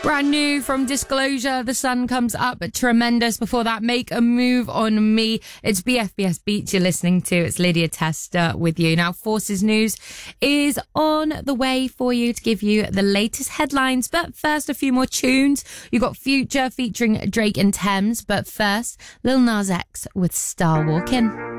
Brand new from Disclosure, The Sun Comes Up, tremendous. Before that, Make a Move on Me. It's BFBS Beats you're listening to. It's Lydia Tester with you. Now, Forces News is on the way for you to give you the latest headlines. But first, a few more tunes. You got Future featuring Drake and Thames. But first, Lil Nas X with Star Walking.